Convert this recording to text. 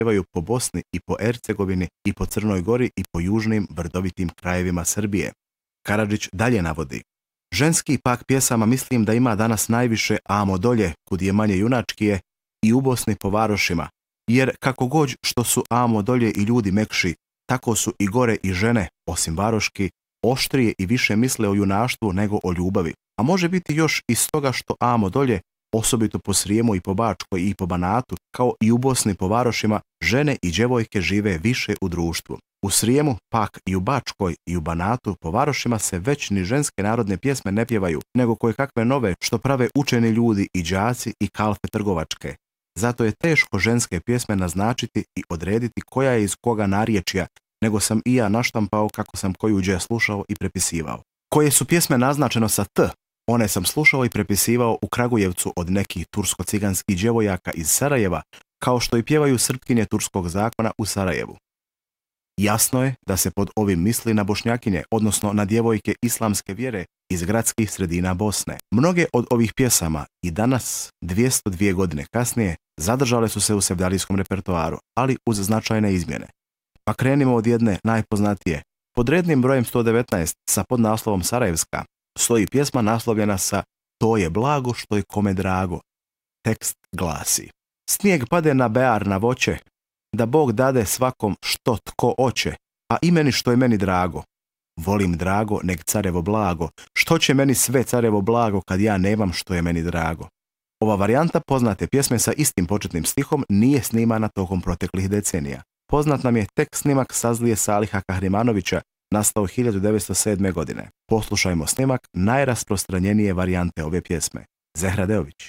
pjevaju po Bosni i po Hercegovini i po Crnoj Gori i po južnim brdovitim krajevima Srbije. Karadžić dalje navodi: ženskih pak pjesama mislim da ima danas najviše amo dolje, kud je manje junačkije, i u Bosni po varošima, jer kako god što su amo dolje i ljudi mekši, tako su i gore i žene, osim varoški, oštrije i više misle o junaštvu nego o ljubavi. A može biti još iz toga što amo dolje, osobito po Srijemu i po Bačkoj i po Banatu, kao i u Bosni po varošima, žene i djevojke žive više u društvu. U Srijemu, pak i u Bačkoj i u Banatu po varošima se već ni ženske narodne pjesme ne pjevaju, nego koje kakve nove što prave učeni ljudi i đaci i kalfe trgovačke. Zato je teško ženske pjesme naznačiti i odrediti koja je iz koga narječja, nego sam i ja naštampao kako sam koju đe slušao i prepisivao. Koje su pjesme naznačeno sa T, one sam slušao i prepisivao u Kragujevcu od nekih tursko-ciganskih djevojaka iz Sarajeva, kao što i pjevaju srpkinje turskog zakona u Sarajevu. Jasno je da se pod ovim misli na bošnjakinje, odnosno na djevojke islamske vjere iz gradskih sredina Bosne. Mnoge od ovih pjesama i danas, 202 godine kasnije, zadržale su se u sevdalijskom repertoaru, ali uz značajne izmjene. Pa krenimo od jedne najpoznatije. Pod rednim brojem 119 sa podnaslovom Sarajevska stoji pjesma naslovljena sa To je blago što je kome drago. Tekst glasi: snijeg pade na bear na voće, da Bog dade svakom što tko oće, a i meni što je meni drago. Volim drago, nek carevo blago, što će meni sve carevo blago kad ja nemam što je meni drago. Ova varijanta poznate pjesme sa istim početnim stihom nije snimana tokom proteklih decenija. Poznat nam je tek snimak Sazlije Saliha Kahrimanovića, nastao 1907. godine. Poslušajmo snimak najrasprostranjenije varijante ove pjesme. Zehra Deović.